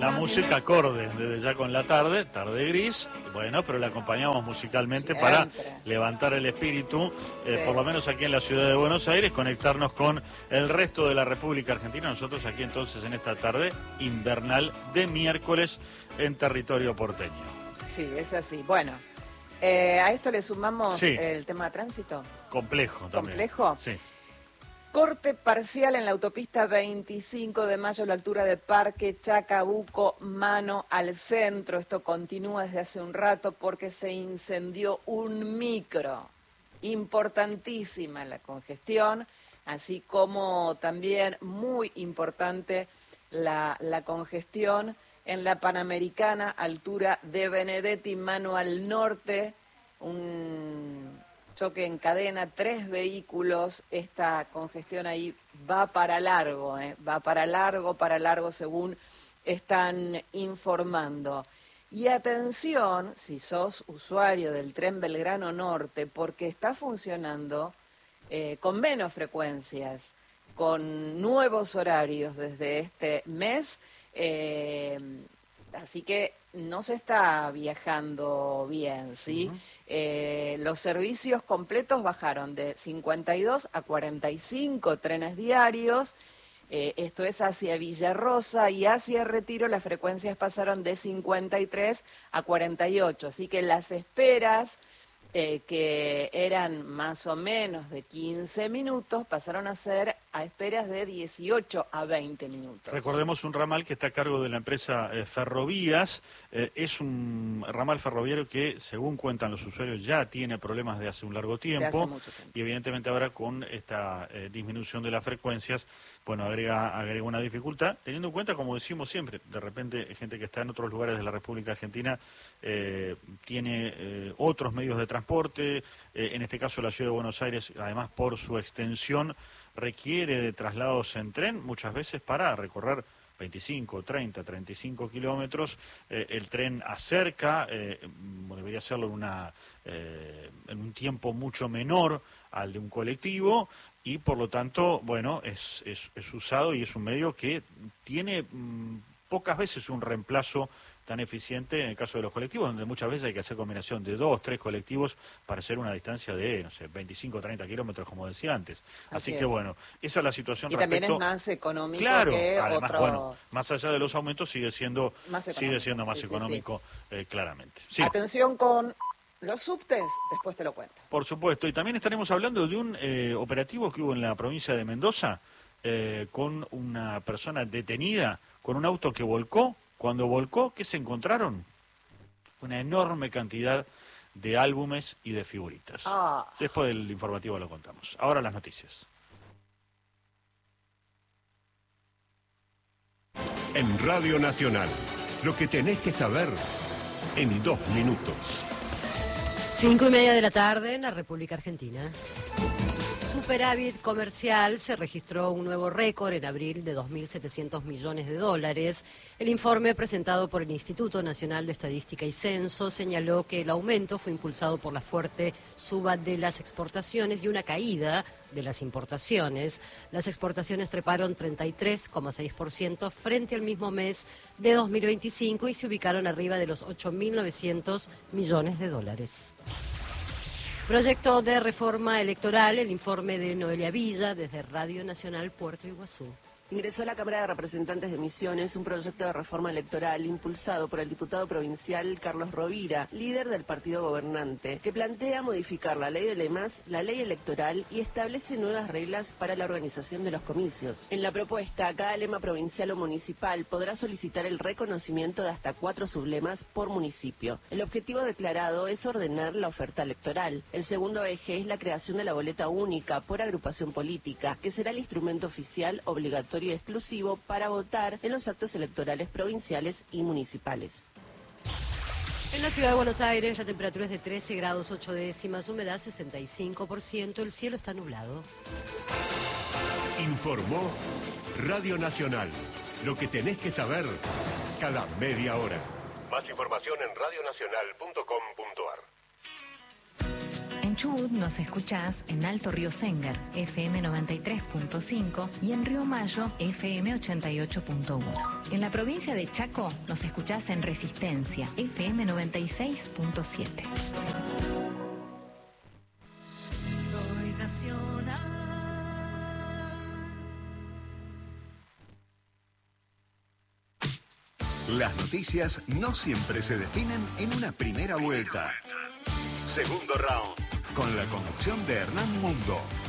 La música acorde, desde ya con la tarde gris, bueno, pero la acompañamos musicalmente para levantar el espíritu, por lo menos aquí en la ciudad de Buenos Aires, conectarnos con el resto de la República Argentina. Nosotros aquí entonces en esta tarde invernal de miércoles en territorio porteño. Sí, es así. Bueno, a esto le sumamos el tema de tránsito. Complejo también. ¿Complejo? Sí. Corte parcial en la autopista 25 de Mayo a la altura de Parque Chacabuco, mano al centro. Esto continúa desde hace un rato porque se incendió un micro. Importantísima la congestión, así como también muy importante la congestión en la Panamericana, altura de Benedetti, mano al norte. Un choque en cadena, 3 vehículos, esta congestión ahí va para largo, va para largo, según están informando. Y atención, si sos usuario del tren Belgrano Norte, porque está funcionando con menos frecuencias, con nuevos horarios desde este mes, así que no se está viajando bien, ¿sí? Los servicios completos bajaron de 52 a 45 trenes diarios. Esto es hacia Villarrosa, y hacia Retiro las frecuencias pasaron de 53 a 48. Así que las esperas, que eran más o menos de 15 minutos, pasaron a ser a esperas de 18 a 20 minutos. Recordemos un ramal que está a cargo de la empresa Ferrovías. Es un ramal ferroviario que, según cuentan los usuarios, ya tiene problemas de hace un largo tiempo. De hace mucho tiempo. Y evidentemente ahora con esta disminución de las frecuencias, bueno, agrega una dificultad, teniendo en cuenta, como decimos siempre, de repente gente que está en otros lugares de la República Argentina tiene otros medios de transporte, en este caso la ciudad de Buenos Aires, además por su extensión, requiere de traslados en tren, muchas veces para recorrer 25, 30, 35 kilómetros. El tren acerca, debería hacerlo en un tiempo mucho menor al de un colectivo, y por lo tanto, bueno, es usado y es un medio que tiene pocas veces un reemplazo tan eficiente en el caso de los colectivos, donde muchas veces hay que hacer combinación de 2, 3 colectivos para hacer una distancia de, no sé, 25, 30 kilómetros, como decía antes. Así que, bueno, esa es la situación. Y respecto... también es más económico, claro, que además, otro... bueno, más allá de los aumentos, sigue siendo más económico, sí. Claramente. Sí. Atención con los subtes, después te lo cuento. Por supuesto, y también estaremos hablando de un operativo que hubo en la provincia de Mendoza, con una persona detenida, con un auto que volcó. Cuando volcó, ¿qué se encontraron? Una enorme cantidad de álbumes y de figuritas. Después del informativo lo contamos. Ahora las noticias. En Radio Nacional, lo que tenés que saber en 2 minutos. 5:30 de la tarde en la República Argentina. Superávit comercial, se registró un nuevo récord en abril de 2.700 millones de dólares. El informe presentado por el Instituto Nacional de Estadística y Censo señaló que el aumento fue impulsado por la fuerte suba de las exportaciones y una caída de las importaciones. Las exportaciones treparon 33,6% frente al mismo mes de 2025 y se ubicaron arriba de los 8.900 millones de dólares. Proyecto de reforma electoral, el informe de Noelia Villa desde Radio Nacional Puerto Iguazú. Ingresó a la Cámara de Representantes de Misiones un proyecto de reforma electoral impulsado por el diputado provincial Carlos Rovira, líder del partido gobernante, que plantea modificar la ley de lemas, la ley electoral y establece nuevas reglas para la organización de los comicios. En la propuesta, cada lema provincial o municipal podrá solicitar el reconocimiento de hasta 4 sublemas por municipio. El objetivo declarado es ordenar la oferta electoral. El segundo eje es la creación de la boleta única por agrupación política, que será el instrumento oficial obligatorio y exclusivo para votar en los actos electorales provinciales y municipales. En la ciudad de Buenos Aires la temperatura es de 13 grados 8 décimas, humedad 65%, el cielo está nublado. Informó Radio Nacional, lo que tenés que saber cada media hora. Más información en radionacional.com.ar. En Chubut nos escuchás en Alto Río Sengar, FM 93.5 y en Río Mayo, FM 88.1. En la provincia de Chaco nos escuchás en Resistencia, FM 96.7. Soy nacional. Las noticias no siempre se definen en una primera vuelta. Segundo round, con la conducción de Hernán Mundo.